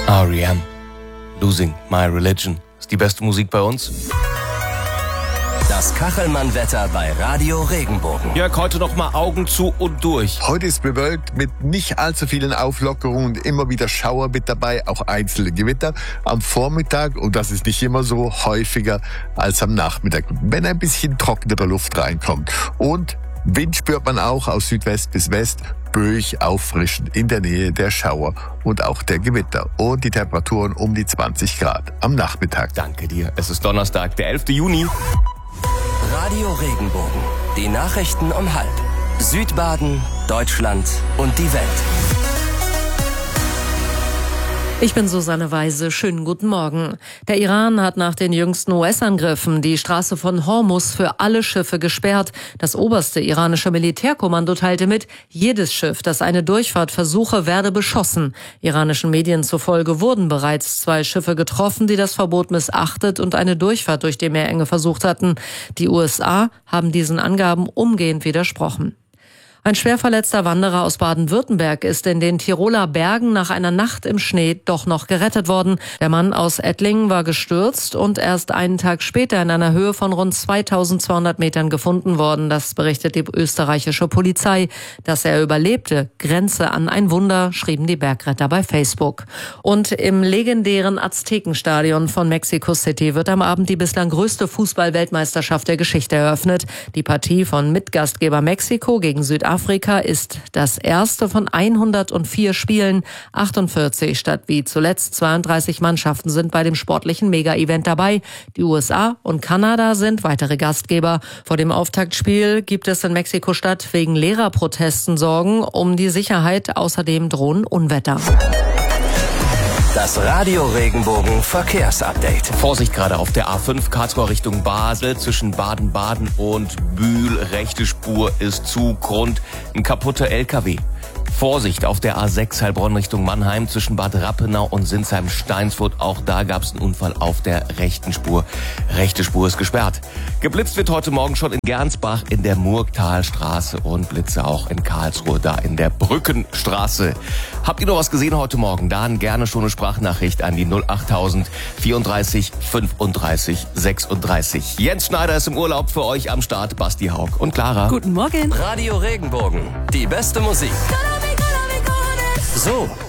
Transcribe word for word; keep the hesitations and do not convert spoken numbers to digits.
R E M, Losing My Religion. Ist die beste Musik bei uns. Das Kachelmann-Wetter bei Radio Regenbogen. Jörg, heute noch mal Augen zu und durch. Heute ist bewölkt mit nicht allzu vielen Auflockerungen und immer wieder Schauer mit dabei, auch einzelne Gewitter am Vormittag, und das ist nicht immer so, häufiger als am Nachmittag, wenn ein bisschen trockenere Luft reinkommt. Und Wind spürt man auch aus Südwest bis West, böig auffrischend in der Nähe der Schauer und auch der Gewitter. Und die Temperaturen um die zwanzig Grad am Nachmittag. Danke dir. Es ist Donnerstag, der elfte Juni. Radio Regenbogen. Die Nachrichten um halb. Südbaden, Deutschland und die Welt. Ich bin Susanne Weise. Schönen guten Morgen. Der Iran hat nach den jüngsten U S-Angriffen die Straße von Hormuz für alle Schiffe gesperrt. Das oberste iranische Militärkommando teilte mit, jedes Schiff, das eine Durchfahrt versuche, werde beschossen. Iranischen Medien zufolge wurden bereits zwei Schiffe getroffen, die das Verbot missachtet und eine Durchfahrt durch die Meerenge versucht hatten. Die U S A haben diesen Angaben umgehend widersprochen. Ein schwer verletzter Wanderer aus Baden-Württemberg ist in den Tiroler Bergen nach einer Nacht im Schnee doch noch gerettet worden. Der Mann aus Ettlingen war gestürzt und erst einen Tag später in einer Höhe von rund zweitausendzweihundert Metern gefunden worden. Das berichtet die österreichische Polizei. Dass er überlebte, grenze an ein Wunder, schrieben die Bergretter bei Facebook. Und im legendären Aztekenstadion von Mexico City wird am Abend die bislang größte Fußball-Weltmeisterschaft der Geschichte eröffnet. Die Partie von Mitgastgeber Mexiko gegen Südafrika Afrika ist das erste von hundertvier Spielen. achtundvierzig statt wie zuletzt zweiunddreißig Mannschaften sind bei dem sportlichen Mega-Event dabei. Die U S A und Kanada sind weitere Gastgeber. Vor dem Auftaktspiel gibt es in Mexiko-Stadt wegen Lehrerprotesten Sorgen um die Sicherheit. Außerdem drohen Unwetter. Das Radio Regenbogen Verkehrsupdate. Vorsicht gerade auf der A fünf Karlsruhe Richtung Basel zwischen Baden-Baden und Bühl. Rechte Spur ist zu, Grund ein kaputter L K W. Vorsicht auf der A sechs Heilbronn Richtung Mannheim zwischen Bad Rappenau und Sinsheim-Steinsfurt. Auch da gab es einen Unfall auf der rechten Spur. Rechte Spur ist gesperrt. Geblitzt wird heute Morgen schon in Gernsbach in der Murgtalstraße und Blitze auch in Karlsruhe, da in der Brückenstraße. Habt ihr noch was gesehen heute Morgen? Dann gerne schon eine Sprachnachricht an die null achttausend vierunddreißig fünfunddreißig sechsunddreißig. Jens Schneider ist im Urlaub, für euch am Start Basti Haug und Clara. Guten Morgen. Radio Regenbogen. Die beste Musik. So